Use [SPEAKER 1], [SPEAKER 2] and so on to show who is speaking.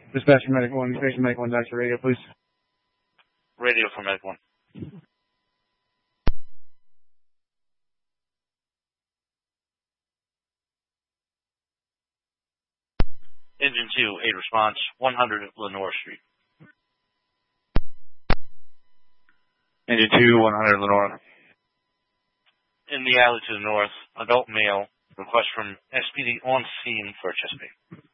[SPEAKER 1] Dispatch for Medic 1, Station Medic 1, Dr. Radio, please.
[SPEAKER 2] Radio for Medic 1. Engine 2, 8 response, 100 Lenore Street.
[SPEAKER 1] Engine 2, 100 Lenore.
[SPEAKER 2] In the alley to the north, adult male, request from SPD on scene for a chest pain.